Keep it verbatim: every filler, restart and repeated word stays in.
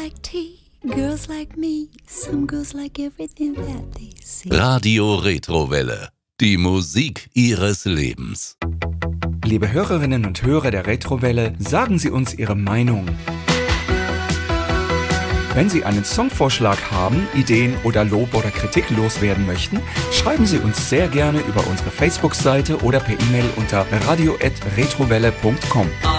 like tea, girls like me, some girls like everything that they see. Radio Retrowelle, die Musik Ihres Lebens. Liebe Hörerinnen und Hörer der Retrowelle, sagen Sie uns Ihre Meinung. Wenn Sie einen Songvorschlag haben, Ideen oder Lob oder Kritik loswerden möchten, schreiben Sie uns sehr gerne über unsere Facebook-Seite oder per E-Mail unter radio at retrowelle punkt com.